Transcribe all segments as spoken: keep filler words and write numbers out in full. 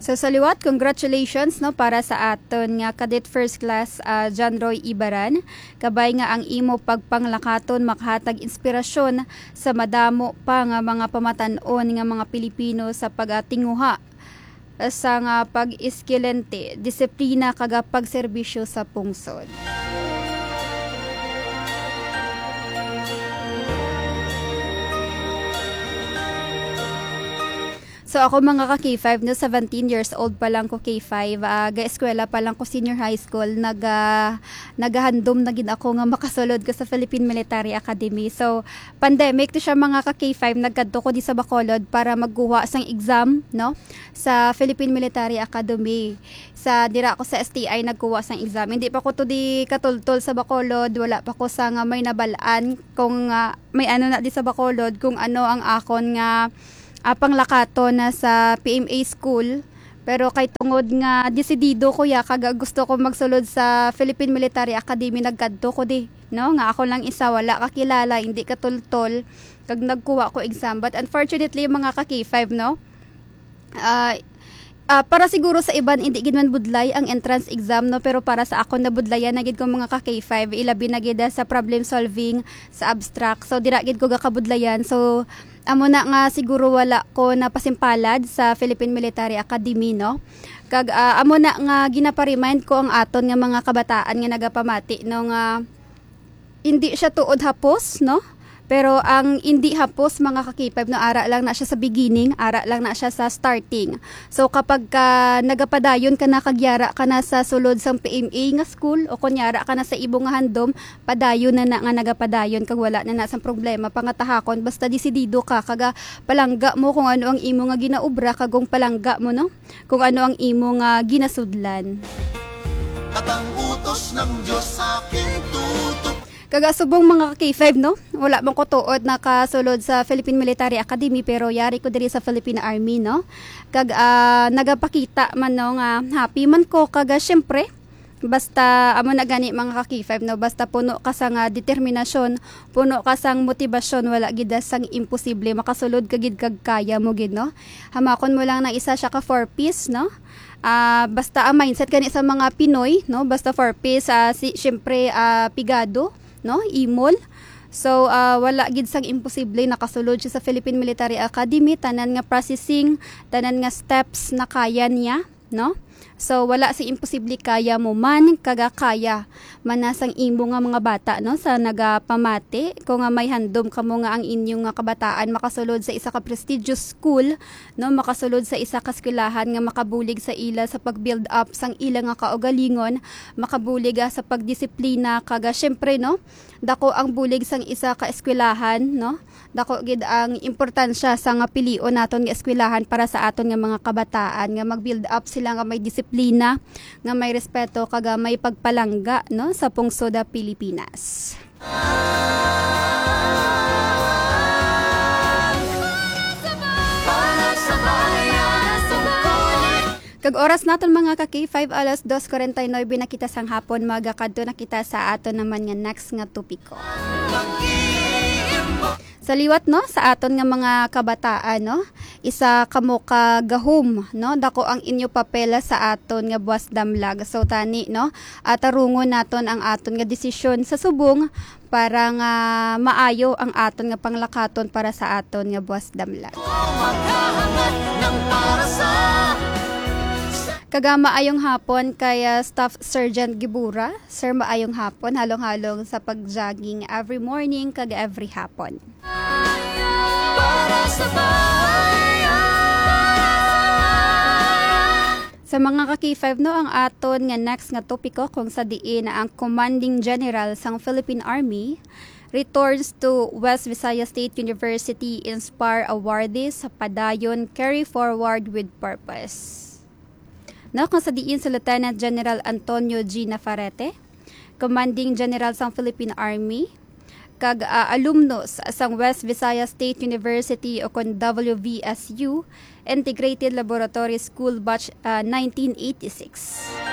So sa liwat, congratulations no para sa aton nga Cadet First Class uh, John Roy Ibaran. Kabay nga ang imo pagpanglakaton makahatag inspirasyon sa madamo pa nga mga pamatan-on nga mga Pilipino sa pagatinguha sa nga pag-iskilente, disiplina kaga pagserbisyo sa pungsod. So ako mga ka-K five, no, seventeen years old pa lang ko K five, uh, ga-eskwela pa lang ko senior high school, nag, uh, nagahandom na gid ako nga makasulod ko sa Philippine Military Academy. So pandemic to siya mga ka-K five, nagkadto ko di sa Bacolod para magkuha sang exam no sa Philippine Military Academy. Sa dira ako sa S T I nagkuha sang exam. Hindi pa ko to di katultol sa Bacolod, wala pa ko sa nga may nabalaan kung uh, may ano na di sa Bacolod kung ano ang akon nga Uh, panglakato na sa P M A school, pero kay tungod nga desidido ko ya kaga gusto ko magsulod sa Philippine Military Academy, nagkadto ko di no nga ako lang isa, wala kakilala, hindi katultol kag nagkuha ko exam. But unfortunately mga ka K five no, uh, Uh, para siguro sa iban hindi gid man budlay ang entrance exam no, pero para sa ako na budlayan na gid ko mga ka K five, ilabi na gid sa problem solving sa abstract. So dira gid ko gakabudlayan. So amo na nga siguro wala ko napasimpalad sa Philippine Military Academy no. Kag uh, amo na nga ginapa-remind ko ang aton nga mga kabataan nga nagapamati no nga hindi siya tuod hapos no. Pero ang hindi hapos mga ka K five no, ara lang na siya sa beginning, ara lang na siya sa starting. So kapag ka nagapadayon ka na, kagyara ka na sa sulod sang P M A nga school o kunyara ka na sa ibong nga handom, padayon na na nga nagapadayon kag wala na na sang problema pangatahakon basta desidido ka kaga palangga mo kung ano ang imo nga ginaubra kagong palangga mo no, kung ano ang imo nga ginasudlan. At ang utos ng Diyos aking tutok. Kagasubong mga K five no, wala bang ko tuod nakasulod sa Philippine Military Academy pero yari ko diri sa Philippine Army no. Kag uh, nagapakita man no nga happy man ko kaga syempre basta amo na gani mga ka K five no, basta puno ka sang uh, determinasyon, puno ka sang motibasyon, wala gid sang imposible, makasulod ka gid kag kaya mo gid no. Hamakon mo lang na isa siya ka four piece no. Uh, basta ang mindset kani sa mga Pinoy no, basta four piece uh, si syempre uh, pigado no, imol. So uh, wala gid sang imposible, nakasulod siya sa Philippine Military Academy, tanan nga processing, tanan nga steps na kaya niya no. So wala si imposible, kaya mo man kaga kaya manasang imo nga mga bata no sa nagapamati kung nga may handom kamo nga ang inyong nga kabataan makasulod sa isa ka prestigious school no, makasulod sa isa ka eskwelahan nga makabulig sa ila sa pag-build up sang ila nga kaugalingon, makabulig sa pagdisiplina kaga syempre no, dako ang bulig sang isa ka eskwelahan no, dako gid ang importansya sa nga pilion naton nga eskwelahan para sa aton nga mga kabataan nga mag-build up sila nga may disiplina, nga may respeto kaga may pagpalangga no sa pungsod sa Pilipinas. Kag oras naton mga ka K five, alas dos kuwarenta y nueve na kita sang hapon, magakadto na kita sa aton naman nga next nga topiko. Sa liwat no sa aton nga mga kabataan no, isa kamo ka gahom no, dako ang inyo papela sa aton nga buwas damlag. So tani no, atarungon naton ang aton nga desisyon sa subong para nga maayo ang aton nga panglakaton para sa aton nga buwas damlag. Kaga maayong hapon kaya Staff Sergeant Gibura. Sir, maayong hapon, halong-halong sa pag-jogging every morning kag every hapon. Para sa Sa mga ka K five no, ang aton nga next nga topiko kung sa diin na ang Commanding General sang Philippine Army returns to West Visayas State University Inspire Awardees sa padayon Carry Forward with Purpose. No, kung sa diin sa Lieutenant General Antonio G. Nafarete, Commanding General sang Philippine Army, kag uh, alumnus sang West Visayas State University o kon W V S U Integrated Laboratory School Batch uh, nineteen eighty-six.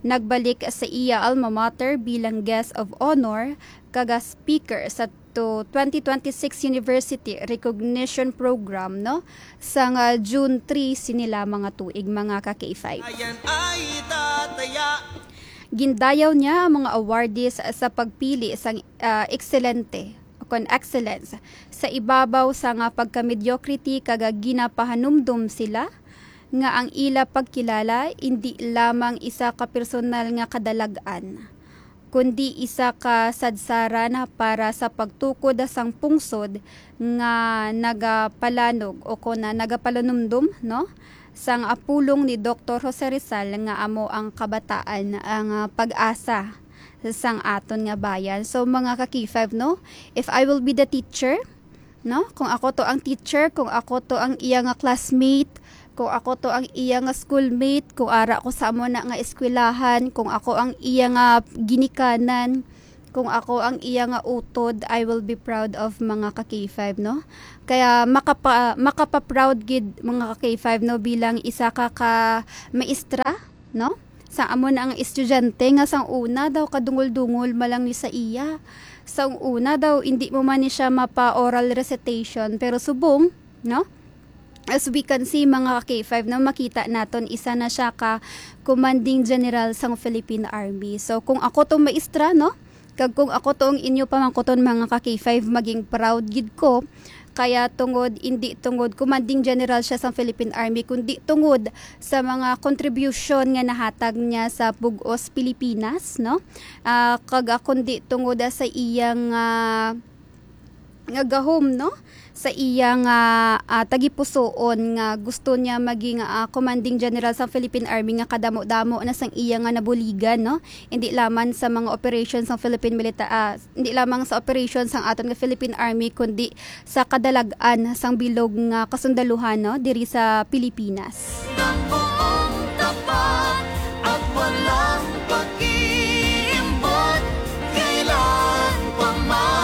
nagbalik sa iya alma mater bilang guest of honor kaga speaker sa to twenty twenty-six University Recognition Program no sa nga June three sinila mga tuig mga ka-K five. Ayan ay tataya. Gindayaw niya ang mga awardees sa pagpili sa uh, excelente kon excellence sa ibabaw sa nga pagka-mediocrity kaga ginapahanumdum sila nga ang ila pagkilala hindi lamang isa ka personal nga kadalagan kundi isa ka sadsaran para sa pagtukod sang pungsod nga nagapalanog o kon na nagapalanumdum no sang apulong ni Doctor Jose Rizal nga amo ang kabataan ang uh, pag-asa sang aton nga bayan. So mga ka-K five no, if I will be the teacher, no, kung ako to ang teacher, kung ako to ang iya nga classmate, kung ako to ang iya nga schoolmate, kung ara ko sa amo na nga eskwelahan, kung ako ang iya nga ginikanan, kung ako ang iya nga utod, I will be proud of mga ka-K five no. Kaya makapa makapa-proud gid mga ka-K five no bilang isa ka ka maestra no. Sa amo na ang estudyante nga sang una daw kadungol-dungol malang ni sa iya. Sang una daw hindi mo man ni siya mapa oral recitation pero subong no. As we can see mga ka-K five no makita naton isa na siya ka commanding general sang Philippine Army. So kung ako tong maestra no, kag kung ako tong inyo pamangkoton mga ka-K five maging proud gid ko. Kaya tungod, hindi tungod, commanding general siya sa Philippine Army, kundi tungod sa mga contribution nga nahatag niya sa Bugos, Pilipinas, no? Uh, kaga kundi tungod sa iyang uh, nga gahom, no? Sa iyang uh, uh, tagipusoon nga gusto niya maging uh, commanding general sa Philippine Army nga kadamo-damo na sang iya nga nabuligan no hindi lamang sa mga operations ng Philippine military uh, hindi lamang sa operations sang aton nga Philippine Army kundi sa kadalagan sang bilog nga kasundaluhan no diri sa Pilipinas. Ng buong tapat at walang pag-iimbot kailan pa man.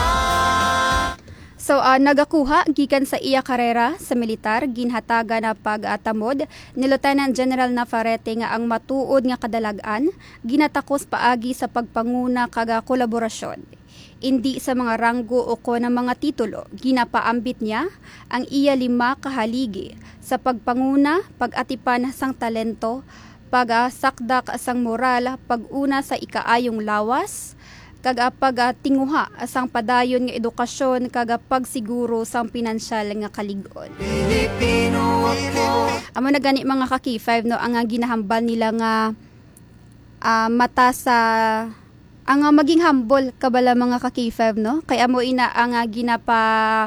So uh, nagakuha gikan sa iya karera sa militar ginhataga na pag-atamod ni Lieutenant General Navarrete nga ang matuod nga kadalagan ginatakos paagi sa pagpanguna kaga kolaborasyon. Indi sa mga ranggo o ko ng mga titulo, ginapaambit niya ang iya lima kahaligi sa pagpanguna, pag-atipan sang talento, pag-sakdak sang moral, pag-una sa ikaayong lawas, kagapag uh, tinguha asang padayon nga edukasyon kagapag siguro sang pinansyal nga kaligon. Pilipino ako. Amo na gani mga ka-K five no ang uh, ginahambal nila nga uh, mata sa ang uh, maging humble kabala mga ka-K five no kay amo ina ang uh, ginapa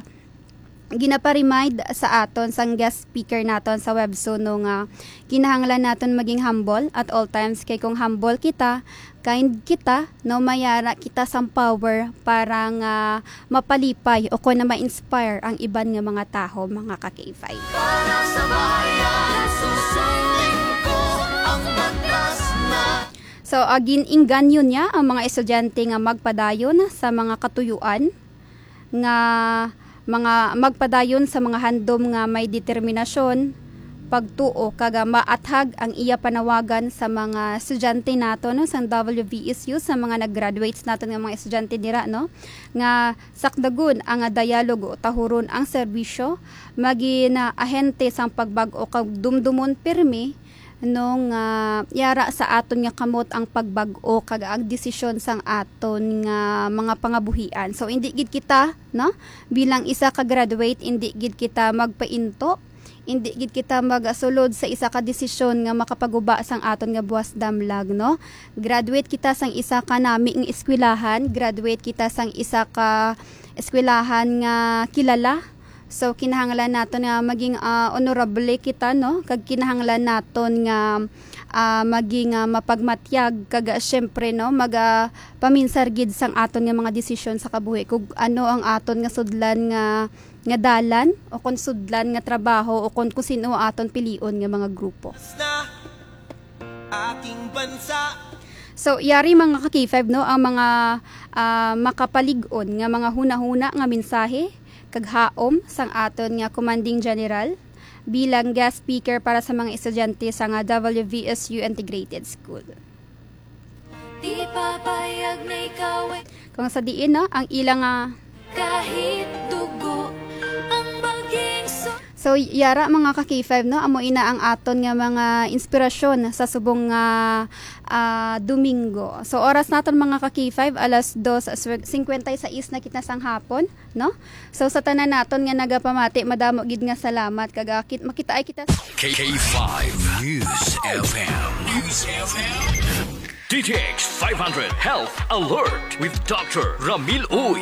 ginapa-remind sa aton sang guest speaker naton sa webzone no nga kinahanglan naton maging humble at all times kay kung humble kita kind kita no mayara kita sang power para nga mapalipay o kung na ma-inspire ang iban nga mga tao mga ka-K five. Para sa bayan susundin ko ang batas na. So agin inganyo niya ang mga estudyante nga magpadayon sa mga katuyuan nga mga magpadayon sa mga handom nga may determinasyon, pagtuo kaga maathag ang iya panawagan sa mga estudyante nato no sa W V S U sa mga nag-graduates nato nga mga estudyante dira no nga sakdagon ang dialogo tahuron ang serbisyo maging uh, ahente sang pagbag-o kag dumdumon pirmi nung uh, yara sa aton nga kamot ang pagbag-o kag ang desisyon sang aton nga mga pangabuhian. So indi gid kita no bilang isa ka graduate indi gid kita magpainto, indi gid kita magasulod sa isa ka desisyon nga makapaguba sang aton nga buwas damlag no. Graduate kita sang isa ka nami nga eskwelahan, graduate kita sang isa ka eskwelahan nga kilala. So kinahanglan naton nga maging uh, honorable kita no kag kinahanglan naton nga uh, maging uh, mapagmatyag kag syempre no maga paminsar gid sang aton nga mga desisyon sa kabuhi kung ano ang aton nga sudlan nga nga dalan o kon sudlan nga trabaho o kon kung sino aton pilion nga mga grupo. Na aking bansa. So yari mga ka-K five no ang mga uh, makapalig-on nga mga hunahuna nga mensahe kag haom sang aton nga commanding general bilang guest speaker para sa mga estudyante sa nga W V S U Integrated School. Di papayag na ikaw ay Kung sa diin no, ang ilang ah, kahit dugo ang maging so so yara mga ka K five no, amo ina ang aton nga mga inspirasyon sa subong nga ah, Domingo. So oras naton mga ka K five alas dos fifty-six na kita sang hapon, no? So sa tanan naton nga nagapamati, madamo gid nga salamat kaga kit makita ay kita K five News F M. News F M. D T X five hundred Health Alert with Doctor Ramil Uy.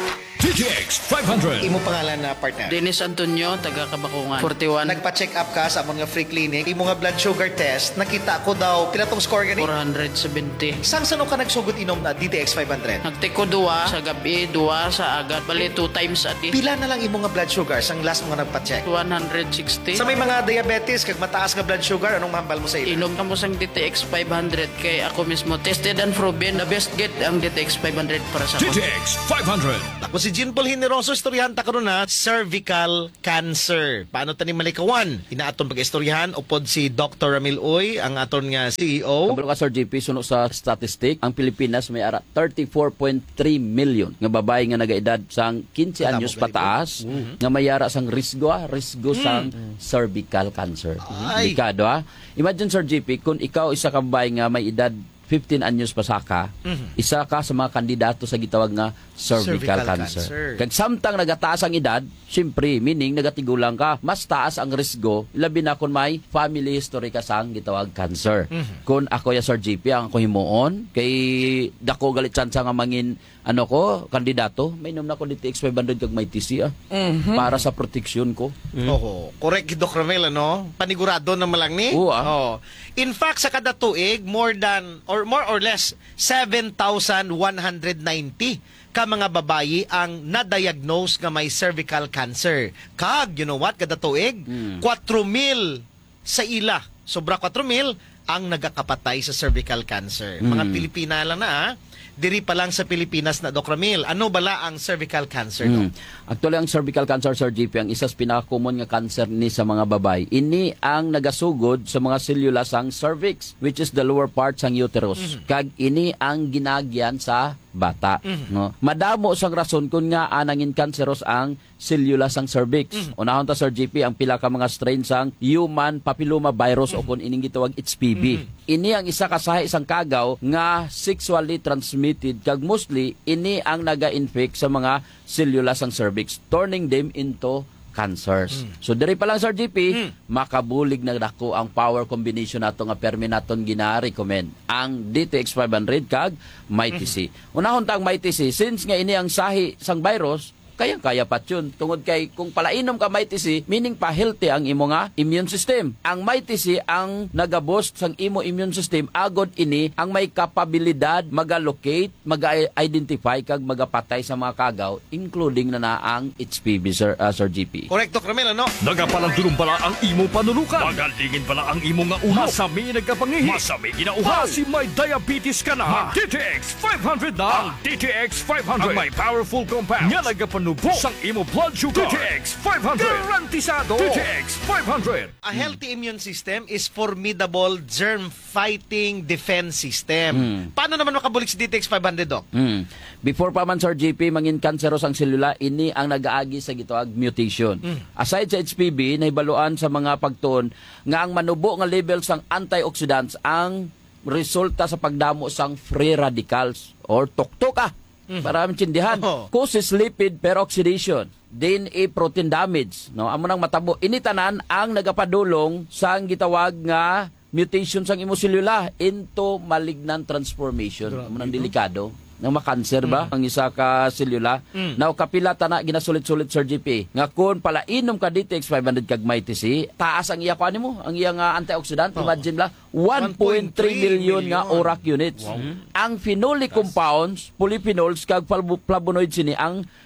D T X five hundred. Imo pangalan na partner. Dennis Antonio, taga Kabakungan. forty-one. Nagpa-check up ka sa among nga free clinic. Imo nga blood sugar test, nakita ko daw pila tong score gani? four seventy. Sang sano ka nagsugot inom na D T X five hundred? Nagtiko duwa sa gabi, duwa sa agat. Bali, two times a day. Pila na lang imo nga blood sugar sang last mo nga nagpa-check? one sixty. Sa may mga diabetes kag mataas nga blood sugar, anong mahambal mo sa ilo? Inom ka mo sang D T X five hundred kay ako mismo. Tested and proven. The best get ang D T X five hundred para sa D T ako. X five hundred. Ako si Jean Paul Generoso, istoryahan ta karon na cervical cancer. Paano tani malikawan? Inaaton pag-istoryahan upod si Doctor Ramil Uy, ang aton nga C E O. Kabalo ka, Sir J P, suno sa statistic, ang Pilipinas may ara thirty-four point three million nga babae nga nagaedad sang fifteen anyos Tama, pataas mm-hmm. nga may ara sang risgo, ah, risgo Mm. sang cervical cancer. Ay. Delikado, ha? Imagine, Sir J P, kung ikaw isa ka babae nga may edad fifteen anyos pa saka, Mhm. isa ka sa mga kandidato sa gitawag nga cervical, Cervical cancer. cancer. Kag samtang nagataas ang edad, syempre, meaning nagatigulang ka, mas taas ang risgo, labi na kung may family history ka sang gitawag cancer. Mhm. Kung ako ya Sir J P, ang ako himuon, kay dako galit chance nga mangin, ano ko, kandidato, may inom na ko D T X five hundred kag may T C, ah, para sa proteksyon ko. Oo. Correct, Doc Ramil, ano? Panigurado na malang ni? Oo, ah. Oo. In fact, sa kada tuig, more than, or more or less, seven thousand one hundred ninety ka mga babayi ang na-diagnose nga may cervical cancer. Kag, you know what, kada tuig, Mm. four mil sa ila. Sobra four mil ang nagakapatay sa cervical cancer. Mga Mm. Pilipina lang na, ah. Diri pa lang sa Pilipinas na, Doc Ramil. Ano bala ang cervical cancer, Doc? Mm. Actually, ang cervical cancer, Sir J P, ang isa sa pinaka-common nga cancer ni sa mga babae. Ini ang nagasugod sa mga selula sang cervix, which is the lower part sang uterus. Kag ini ang ginagyan sa bata. No? Madamo sang rason kung nga anangin cancerous ang selula sang cervix. Unahon ta, Sir J P, ang pila ka mga strain sang human papilloma virus o kung ining gitawag H P V. Ini ang isa ka sa isang kagaw nga sexually transmitted kag mostly ini ang naga-infect sa mga selula sang cervix, turning them into cancers. So diri pa lang, Sir J P, makabulig na dako ang power combination nato nga permi naton gina-recommend. Ang D T X five hundred kag may T C. Unahon ta ang may T C, since nga ini ang sahi sang virus, kayang-kaya pa yun. Tungod kay kung palainom ka may T C, meaning pa healthy ang imo nga immune system. Ang may T C ang nagaboost sang imo immune system, agod ini ang may kapabilidad maga-locate, maga-identify kag magapatay sa mga kagaw, including na na ang H P V, Sir, uh, Sir G P. Correct, Doc Ramil, ano? Nagapalandulong pala ang imo panulukan. Magalingin pala ang imo nga ulo. Masami nagkapangihi. Masami ginauhaw. Kasi may diabetes ka na. D T X five hundred na. Ang D T X five hundred. Ang may powerful compound. Nga nagapanubo sang imo blood sugar. D T X five hundred. Garantisado. D T X five hundred. A healthy immune system is formidable germ-fighting defense system. Paano naman makabulik si D T X five hundred, Doc? Hmm. Before pa man, Sir J P, mangin kanseros ang selula, ini ang nag-aagi sa gitawag mutation. Aside sa H P V, nahibaluan sa mga pagtuon nga ang manubo nga level sang antioxidants ang resulta sa pagdamo sang free radicals or tuktok ah. Para maintindihan. Oh. Causes lipid peroxidation, D N A protein damage, no? Amo nang matabo. Ini tanan ang nagapadulong sang gitawag nga mutation sang imo selula into malignant transformation. Amo nang delikado. Nang makanser ba ang isa ka selula? Now kapila ta na ginasulit-sulit, Sir G P. Nga kun pala inom ka D T X five hundred kag may T C, taas ang iya pa nimo, ang iya nga antioxidant, imagine la one point three million nga O R A C units. Ang phenolic compounds, polyphenols kag flavonoids ini ang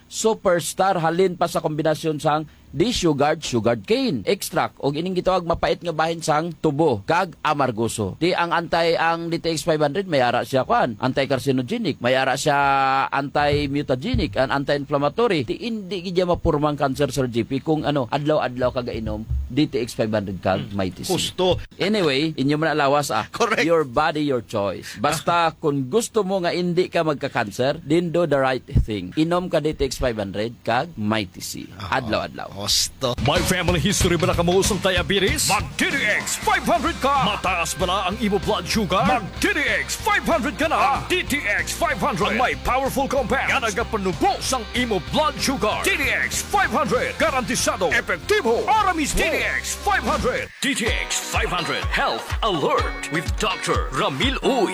superstar halin pa sa kombinasyon sang di-sugared sugared cane extract og ining gitawag mapait nga bahin sang tubo kag amargoso. Di ang anti ang D T X five hundred may ara siya kwan, anti-carcinogenic, may ara siya anti-mutagenic, and anti-inflammatory. Di hindi gidya mapurmang cancer Sir G P kung ano adlaw-adlaw kaga inom D T X five hundred kag Mighty C. Pusto. Anyway, inyo man alawas ah. Correct. Your body, your choice. Basta kung gusto mo nga hindi ka magka-cancer, then do the right thing. Inom ka D T X five hundred kag Mighty C. Adlaw-adlaw. Pusto. May family history ba na kamo sa diabetes? Mag-D T X five hundred ka! Mataas ba na ang imo blood sugar? Mag-D T X five hundred ka na! Ang D T X five hundred ang may powerful compound nga nagapanubos ang imo blood sugar. D T X five hundred garantisado, epektibo, para mismo. D T X five hundred. D T X five hundred Health Alert with Doctor Ramil Uy.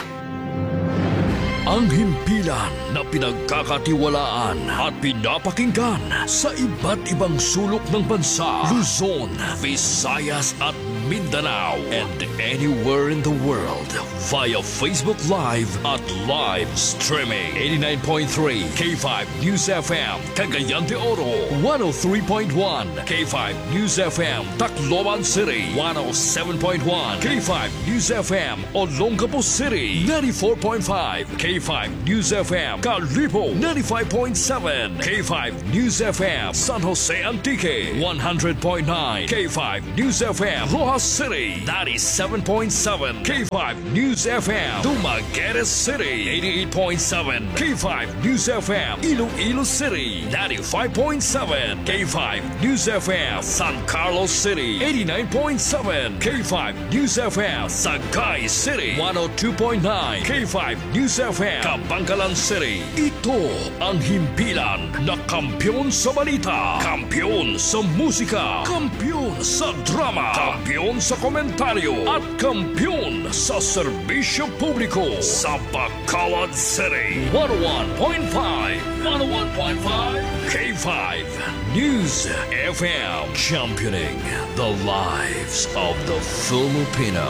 Ang himpilan na pinagkakatiwalaan at pinapakinggan sa iba't ibang sulok ng bansa, Luzon, Visayas at Mindanao, and anywhere in the world via Facebook Live at live streaming. eighty-nine point three K five News F M, Cagayan de Oro, one oh three point one K five News F M, Tacloban City, one oh seven point one K five News F M, Olongapo City, ninety-four point five K five News F M, Calibo, ninety-five point seven K five News F M, San Jose Antique, one hundred point nine K five News F M, Rojas City, ninety-seven point seven K five News F M, Dumaguete City, eighty-eight point seven K five News F M, Iloilo City, ninety-five point seven K five News F M, San Carlos City, eighty-nine point seven K five News F M, Sagay City, one oh two point nine K five News F M, Kabangkalan City. Ito ang himpilan na kampyon sa balita, kampyon sa musika, kampyon sa drama, kampyon sa komentaryo, at kampyon sa serbisyo publiko sa Bacolod City. one oh one point five one oh one point five K five News F M, championing the lives of the Filipino.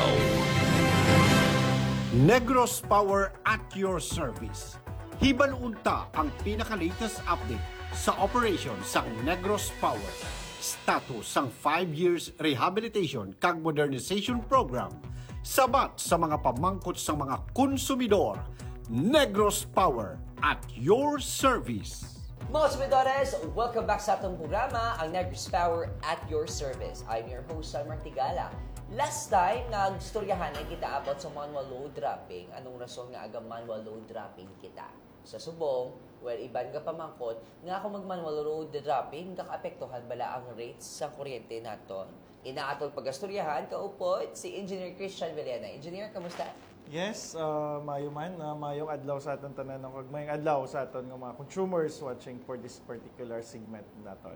Negros Power at your service. Hibalunta ang pinaka-latest update sa operation sa Negros Power. Status sang five years rehabilitation kag modernization program sabat sa mga pamangkot sa mga konsumidor. Negros Power at your service. Mga sumidores, welcome back sa atong programa, ang Negros Power at your service. I'm your host, Salmar Tigala. Last time, nagstoryahan na kita about sa manual load dropping. Anong rason nga aga manual load dropping kita? Sa subong, well, iban ka pamangkot, nga ako mag-manual load dropping, kaka-apektuhan bala ang rates sa kuryente naton. Inaatol pagastoryahan, kaupod, si Engineer Christian Villena. Engineer, kamusta? Yes, uh, mayo man, uh, mayong adlaw sa aton tanan ng mayong adlaw sa aton ng mga consumers watching for this particular segment naton.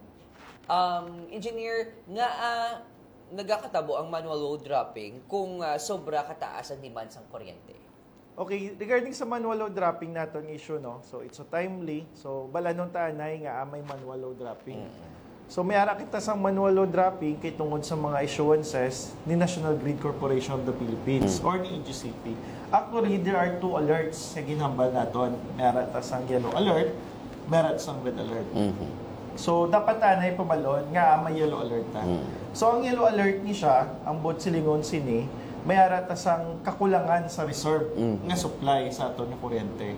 Um, Engineer, nga uh, nagakatabo ang manual load dropping kung uh, sobra kataas ang demand sa kuryente. Okay, regarding sa manual load dropping naton issue, no? So it's so timely. So balanon taanay nga may manual load dropping. Mm-hmm. So may ara kita sa manual load dropping kay tungod sa mga issuances ni National Grid Corporation of the Philippines mm-hmm. or ni N G C P. Actually, there are two alerts sa ginhambal naton. May ara ta sang yellow alert, may ara sang red alert. Mm-hmm. So dapat anay pamalon nga may yellow alert ta. Mm-hmm. So ang yellow alert ni siya, ang bot silingon sini, may ara ta sang kakulangan sa reserve mm-hmm. nga supply sa aton nga kuryente.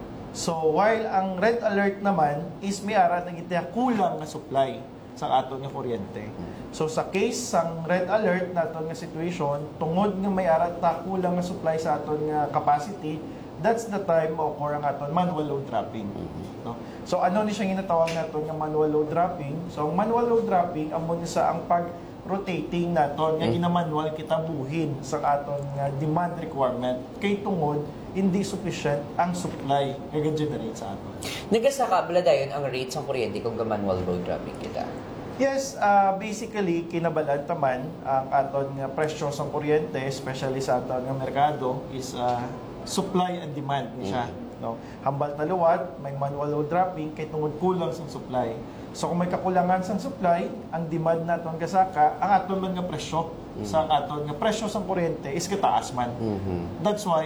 So while ang red alert naman is may ara na gitya kulang nga supply sa aton nga kuryente. So sa case sang red alert naton nga situation, tungod nga may ara ta kulang nga supply sa aton nga capacity, that's the time mo occur ang aton manual load dropping. No? So ano ni siya ginatawag naton nga manual load dropping? So ang manual load dropping amo ni sa ang pag rotating naton nga ginamanual kita buhin sa aton nga demand requirement kay tungod hindi sufficient ang supply nga generate sa aton. Nagasakabla dayon ang rates ng kuryente kung manual load dropping kita. Yes, uh, basically kinabalan taman ang aton nga presyo sa kuryente, especially sa aton nga merkado is uh, supply and demand ni siya. Mm-hmm. No? Hambal na luwat, may manual load dropping kay tungod kulang sa supply. So kung may kakulangan sa supply, ang demand naton kasaka, ang aton man nga presyo mm-hmm. sa aton nga presyo sa kuryente is kataas man. Mm-hmm. That's why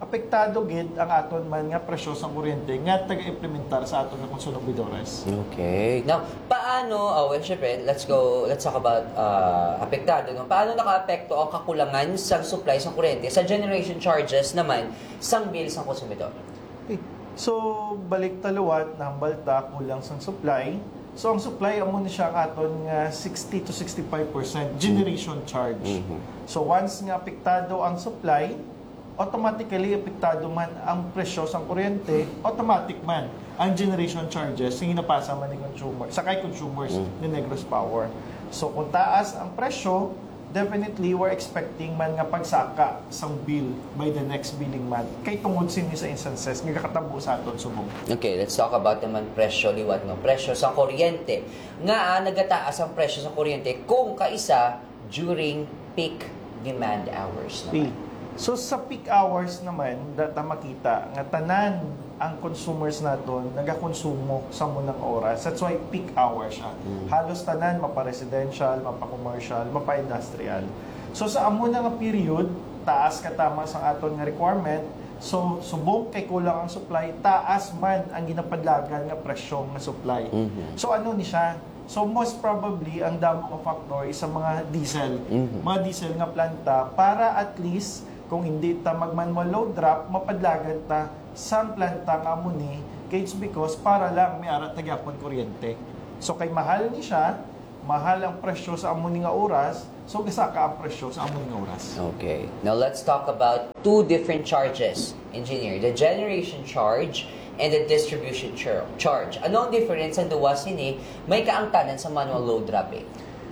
apektado gid ang aton man nga presyo sa kuryente nga taga-implementar sa aton nga konsumidores. Okay. Now, paano, oh, well, syempre, let's go, let's talk about uh, apektado. No? Paano naka-apekto ang kakulangan sa supply sa kuryente sa generation charges naman sang bill sa konsumidor? Okay. So, balik taluwat na balta kulang sang supply. So, ang supply amo ni siya ang aton nga sixty to sixty-five percent generation charge. Mm-hmm. So, once nga apektado ang supply, automatically apektado man ang presyo sa kuryente, automatic man ang generation charges yung napasa man ni consumer, sa kay consumers Mm. ni Negros Power. So, kung taas ang presyo, definitely we're expecting man nga pagsaka sang bill by the next billing month. Kay tungod sini sa instances nga kakatabo sa aton subong. Okay, let's talk about naman presyo liwat no. Presyo sa kuryente. Nga ah, nagataas ang presyo sa kuryente kung kaisa during peak demand hours naman. So sa peak hours naman, data makita nga tanan ang consumers naton nagakonsumo sa munang oras. That's why peak hours siya. Halos tanan mapa-residential, mapa-commercial, mapa-industrial. So sa amo na nga period, taas katama sa aton nga requirement. So subong kay kulang ang supply, taas man ang ginapadlagan nga presyo nga supply. Mhm. So ano ni siya? So most probably ang damo nga factor is sa mga diesel. Mhm. Mga diesel nga planta para at least kung hindi ta mag-manual load drop, mapadlagan ta sa planta nga muni, it's because para lang may arat nagyapon kuryente. So kay mahal ni siya, mahal ang presyo sa amuni nga oras, so gasaka ang presyo sa amuni nga oras. Okay. Now let's talk about two different charges, engineer. The generation charge and the distribution char- charge. Ano ang difference sa duwa sini may kaangtanan sa manual load dropping?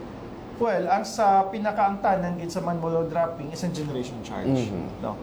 Well, ang sa pinakaangtanan gid sa manual load dropping is ang generation charge. Mhm. No.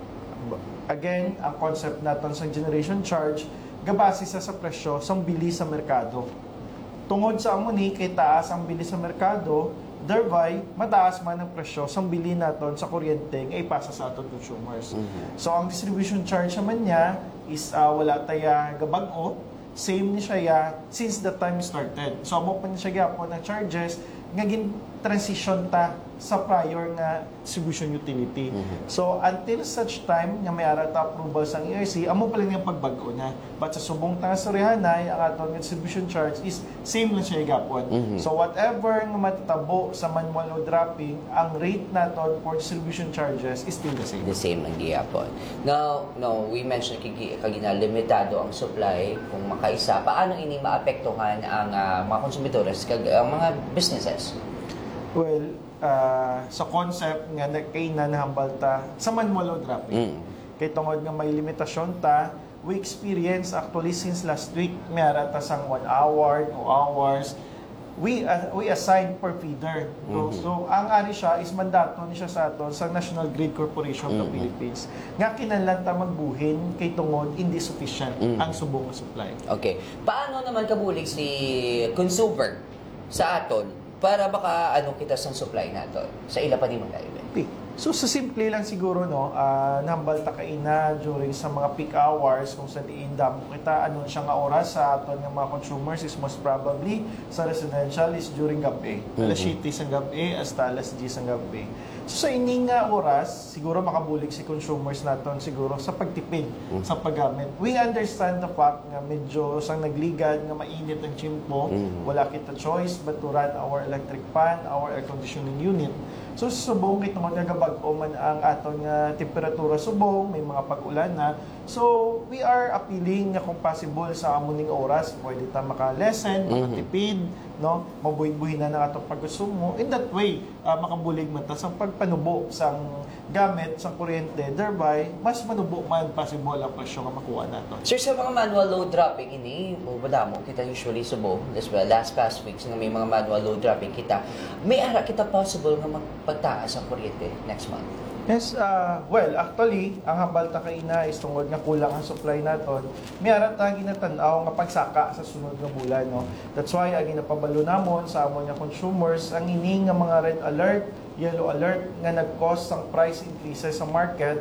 Again, ang concept naton sa generation charge gabase sa sa presyo sang bili sa merkado. Tungod sa amuni kay taas ang bili sa merkado, thereby mataas man ang presyo sang bili naton sa kuryente nga ipasa sa aton consumers. Mhm. So ang distribution charge naman niya is uh, wala taya gabag-o, same ni siya ya since the time started. So amo pa ni siya gyapon ang charges nga gin transition ta sa prior nga distribution utility. Mhm. So until such time nga may ara ta approval sa E R C, amo pa lang yung pagbag-o na. But sa subong ta sa Rihanay, ang aton nga distribution charge is same lang siya gapon. Mhm. So whatever nga matatabo sa manual load dropping, ang rate naton for distribution charges is still the same. The same ang gihapon. Now, no, we mentioned kagi kagina limitado ang supply kung makaisa. Paano ini maapektuhan ang ah, mga konsumidores kag ang mga businesses? Well, uh, sa concept nga na kay nanahambal ta sa manual load dropping. Mm. Kay tungod nga may limitasyon ta, we experience actually since last week may ara ta sang one hour, two hours. We uh, we assign per feeder. No? Mhm. So ang ari siya is mandato ni siya sa aton sa National Grid Corporation of the Mhm. Philippines. Nga kinahanglan ta magbuhin kay tungod hindi sufficient Mhm. ang subong nga supply. Okay. Paano naman kabulig si consumer sa aton para baka ano kita sa supply naton sa ila pa ni mga Okay. So sa simple lang siguro no, uh, nahambal ta kaina during sa mga peak hours kung sa diindam kita ano siya nga oras sa aton nga mga consumers is most probably sa residential is during gabi. Alas Mhm. siyete sa gabi hasta alas diyes sa gabi. So sa ining nga oras siguro makabulig si consumers naton siguro sa pagtipid sa paggamit. We understand the fact nga medyo sang nagligad nga mainit ang tsimpo, Mhm. wala kita choice but to run our electric fan, our air conditioning unit. So sa subong kay tungod nga gabag-o man ang aton nga temperatura subong, may mga pag-ulan na. So we are appealing nga kung possible sa amuning oras pwede ta maka-lessen, makatipid, no? Mabuhin-buhin na ng atong pagkonsumo. In that way, uh, makabulig man ta sa pagpanubo sang gamit sa kuryente, thereby mas manubo man possible ang presyo nga makuha nato. Sir, sa mga manual load dropping ini, o bala mo, kita usually subo, as well, last past weeks nga may mga manual load dropping kita, may ara kita possible nga magpagtaas ang kuryente next month? Yes, uh, well, actually, ang hambal ta kaina is tungod nga kulang ang supply naton. May ara ta ginatanaw nga pagsaka sa sunod nga bulan, no. That's why ang ginapabalo namon sa amon nga consumers ang ini nga mga red alert, yellow alert nga nag-cause sang price increases sa market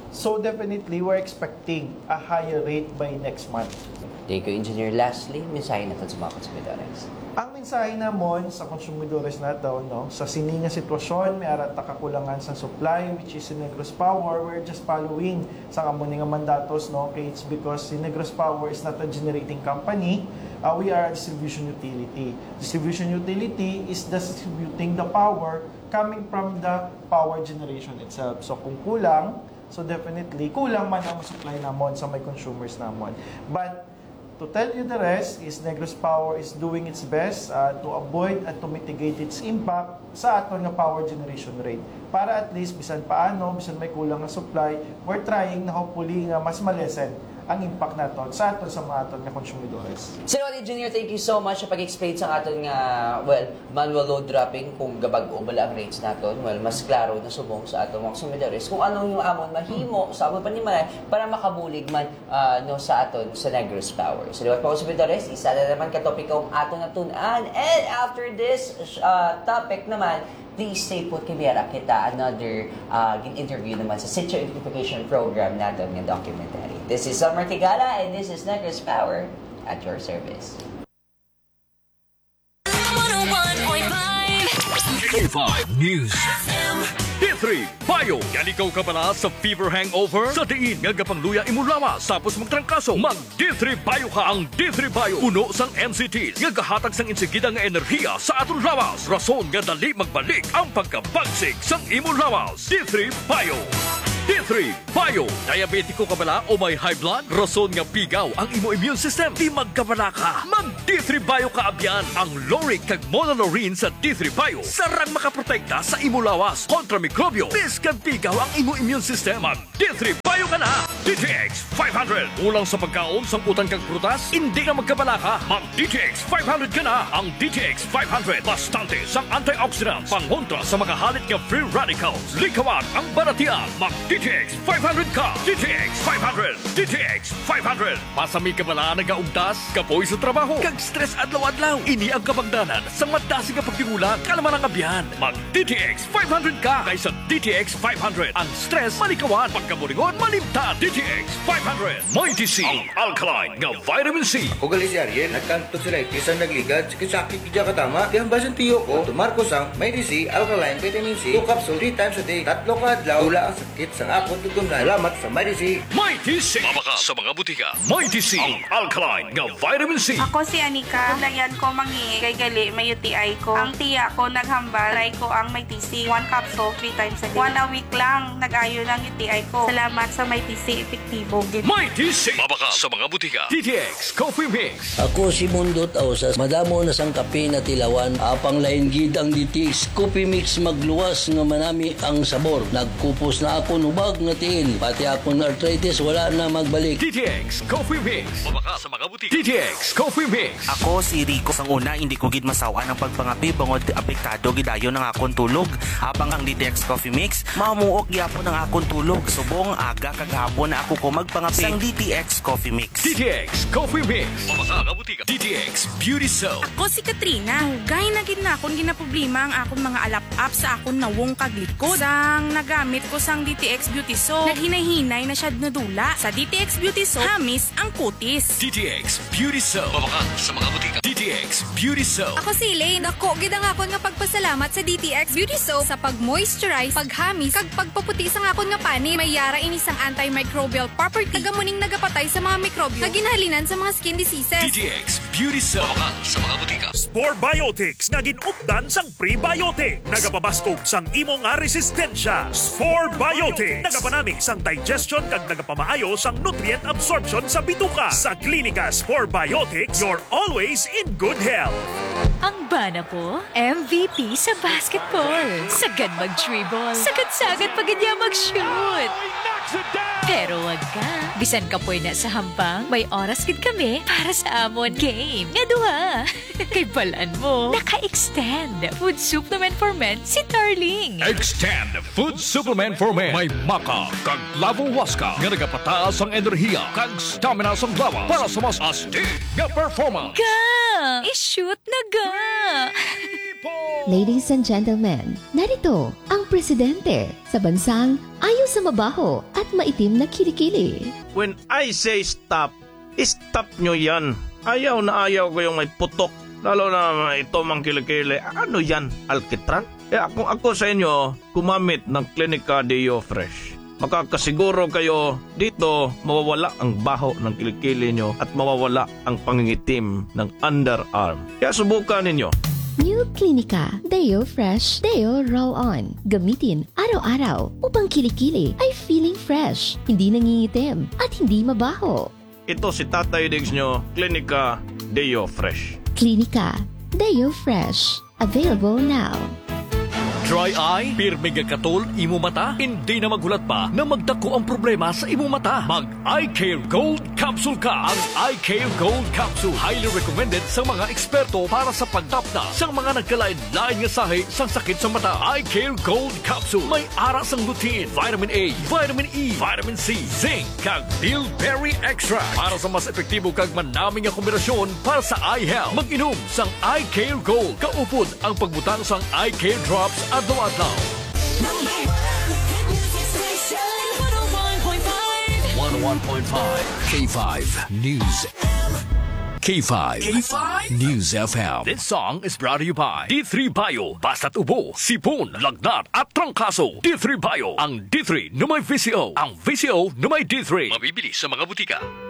So definitely, we're expecting a higher rate by next month. Thank you, Engineer. Lastly, mensahe natin sa mga konsumidores. Ang mensahe namon sa konsumidores nato, no, sa sininga sitwasyon, may arat na kakulangan sa supply, which is si Negros Power, we're just following sa kamuning nga mandatos, no, okay, it's because si Negros Power is not a generating company, uh, we are a distribution utility. Distribution utility is distributing the power coming from the power generation itself. So kung kulang, so definitely, kulang man ang supply namon sa may consumers namon. But to tell you the rest is Negros Power is doing its best uh, to avoid at to mitigate its impact sa aton nga power generation rate. Para at least, bisan paano, bisan may kulang na supply, we're trying na hopefully nga mas malesen ang impact naton sa aton sa mga aton nga consumidores. Sir Engineer, thank you so much sa pag-explain sa aton nga, well, manual load dropping kung gabag o bala ang rates naton. Well, mas klaro na subong sa aton mga consumidores kung anong yung amon mahimo sa amon panimalay para makabulig man uh, no, sa aton sa Negros Power. So, diba, consumidores, isa na naman katopikong aton natunan. And after this uh, topic naman, please stay put kimera kita another uh, interview naman sa Sitio Identification Program natin ng documentary. This is Summer Tigala and this is Negros Power at your service. K five News. D three Bayo. Yan ikaw ka pala sa fever hangover? Sa diin nga gapangluya imong lawas tapos magtrangkaso. Mag D three Bayo ka ang D three Bayo. Uno sang M C Ts nga gahatag sang insigida nga enerhiya sa aton lawas. Rason nga dali magbalik ang pagkabagsik sang imong lawas. D three Bayo. D three Bayo. Diabetiko ka bala o may high blood? Rason nga pigaw ang imo immune system. Di magkabala ka. Mag D three Bayo ka abyan. Ang Loric kag Monolorine sa D three Bayo. Sarang makaprotekta sa imo lawas kontra mikrobyo. Biskan pigaw ang imo immune system. Mag D three Bayo ka na. D T X five hundred. Ulang sa pagkaon, samputan kag prutas, hindi ka magkabala ka. Mag D T X five hundred ka na. Ang D T X five hundred. Bastante sang antioxidants. Pangontra sa mga halit nga free radicals. Likawan ang baratian. Mag D T X five hundred ka. D T X five hundred. D T X five hundred. Pasami ka bala nagaugdas, kapoy sa trabaho, kag stress adlaw-adlaw. Ini ang kapagdanan sa madasi nga pagtigulang kalaman ang abyan. Mag D T X five hundred ka kaysa D T X five hundred. Ang stress malikawan, pagkamuringon malimtan. D T X five hundred. Mighty C, ang alkaline nga vitamin C. O gali si Ariel, nagkanto sila itisang nagligad, sakit-sakit kidya katama. Di ang basan tiyo ko, tumarko sang Mighty C, alkaline vitamin C, two capsule, three times a day, tatlo ka adlaw, wala ang sakit sa akong tutunan. Salamat sa Mighty C. Mighty C. Mabaka sa mga butika. Mighty C, ang alkaline nga vitamin C. Ako si Anika. Kulayan ko mangi kay gali may U T I ko. Ang tiya ko naghambal. Try ko ang Mighty C. One capsule, three times a day. One a week lang, nag-ayo ng U T I ko. Salamat sa Mighty C. Epektibo. Mighty C. Mabaka sa mga butika. D T X Coffee Mix. Ako si Mundo Tausas. Madamo na sang kape na tilawan. Apang lain gid ang D T X Coffee Mix magluwas nga manami ang sabor. Nagkupos na ako nubag nga tiil. Pati ako na arthritis wala na magbalik. D T X Coffee Mix. Mabaka sa mga butika. D T X Coffee Mix. Ako si Rico. Sang una, hindi ko gid masawa ng pagpangapi bangod apektado gidayo ng akong tulog. Habang ang D T X Coffee Mix, mamuok gyapon ng akong tulog. Subong aga kagahapon na ako ko magpangapi sang D T X Coffee Mix. D T X Coffee Mix. Mabaka nga butika. D T X Beauty Soap. Ako si Katrina. Hugay na gid na akong ginaproblema ang akong mga alap-up sa akong nawong kaglikod. Sang nagamit ko sang D T X Beauty Soap, naghinay-hinay na siya nadula. Sa D T X Beauty Soap, hamis ang kutis. D T X Beauty Soap. Mabaka sa mga butika. D T X Beauty Soap. Ako si Elaine. Dako gid ang akon nga pagpasalamat sa D T X Beauty Soap sa pag-moisturize, paghamis, kag pagpaputi sa akon nga pani. May yara ini sang antimicrobial property. Nagamuning nagapatay sa mga mikrobyo nga ginhalinan sa mga skin diseases. D T X Beauty Soap. Mabaka sa mga butika. Spore Biotics nga ginupdan sang prebiotic. Nagapabaskog sang imo nga resistensya. Spore Biotics. Nagapanami sang digestion kag nagapamaayo sang nutrient absorption sa bituka. Sa Klinika Spore Biotics, you're always in good health. Ang bana ko, M V P sa basketball. Sagad mag-dribble. Sagad-sagad pag niya mag-shoot. Pero wag ka. Bisan ka po na sa hambang, may oras gid kami para sa amon game. Nga duha. Kay balaan mo, naka-extend food supplement for men si Darling. Extend Food Supplement for Men. May maka kag lavo waska nga nagapataas ang enerhiya kag stamina sang lawas para sa mas astig nga performance. Ga! I-shoot na ga! Ladies and gentlemen, narito ang presidente sa bansang ayaw sa mabaho at maitim na kilikili. When I say stop, stop nyo yan. Ayaw na ayaw ko yung may putok. Lalo na ito mang kilikili. Ano yan? Alkitran? Eh kung ako sa inyo, kumamit ng Clinica Deo Fresh. Makakasiguro kayo dito mawawala ang baho ng kilikili nyo at mawawala ang pangingitim ng underarm. Kaya subukan ninyo. New Clinica Deo Fresh Deo Roll-On. Gamitin araw-araw upang kilikili ay feeling fresh, hindi nangingitim at hindi mabaho. Ito si Tatay Diggs nyo, Clinica Deo Fresh. Clinica Deo Fresh. Available now. Dry eye, pirmi katol, imo mata, hindi na magulat pa na magdako ang problema sa imo mata. Mag Eye Care Gold Capsule ka. Ang Eye Care Gold Capsule highly recommended sa mga eksperto para sa pagtapna sa mga nagkalain-lain nga sahi sa sakit sa mata. Eye Care Gold Capsule may ara sang lutein, vitamin A, vitamin E, vitamin C, zinc, kag bilberry extract para sa mas epektibo kag manaming nga kombinasyon para sa eye health. Mag-inom sang Eye Care Gold. Kaupod ang pagbutang sang Eye Care Drops adlaw-adlaw. one oh one point five K five News. K five. K five News F M. This song is brought to you by D three Bio. Basta't ubo, sipon, lagnat at trangkaso. D three Bio. Ang D three na may V C O. Ang V C O na may D three. Mabibili sa mga butika.